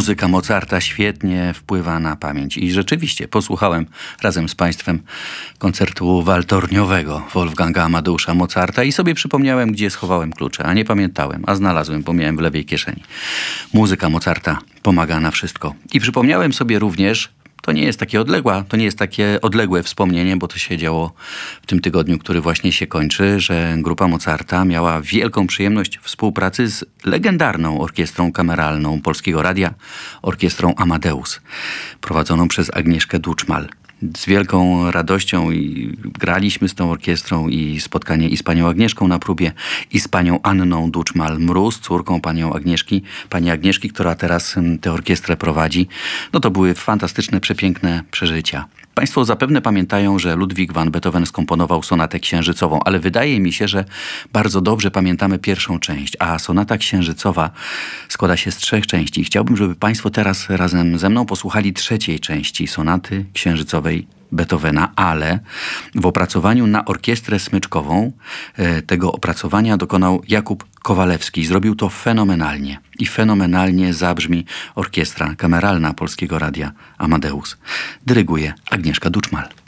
Muzyka Mozarta świetnie wpływa na pamięć i rzeczywiście posłuchałem razem z Państwem koncertu waltorniowego Wolfganga Amadeusza Mozarta i sobie przypomniałem, gdzie schowałem klucze, a nie pamiętałem, a znalazłem, bo miałem w lewej kieszeni. Muzyka Mozarta pomaga na wszystko. I przypomniałem sobie również, to nie jest takie odległe wspomnienie, bo to się działo w tym tygodniu, który właśnie się kończy, że grupa Mozarta miała wielką przyjemność współpracy z legendarną orkiestrą kameralną Polskiego Radia, orkiestrą Amadeus, prowadzoną przez Agnieszkę Duczmal. Z wielką radością i graliśmy z tą orkiestrą i spotkanie i z panią Agnieszką na próbie, i z panią Anną Duczmal-Mróz, córką pani Agnieszki, która teraz tę orkiestrę prowadzi. No to były fantastyczne, przepiękne przeżycia. Państwo zapewne pamiętają, że Ludwig van Beethoven skomponował sonatę księżycową, ale wydaje mi się, że bardzo dobrze pamiętamy pierwszą część, a sonata księżycowa składa się z 3 części. Chciałbym, żeby Państwo teraz razem ze mną posłuchali 3. części sonaty księżycowej Beethovena, ale w opracowaniu na orkiestrę smyczkową tego opracowania dokonał Jakub Kowalewski. Zrobił to fenomenalnie i fenomenalnie zabrzmi orkiestra kameralna Polskiego Radia Amadeus. Dyryguje Agnieszka Duczmal.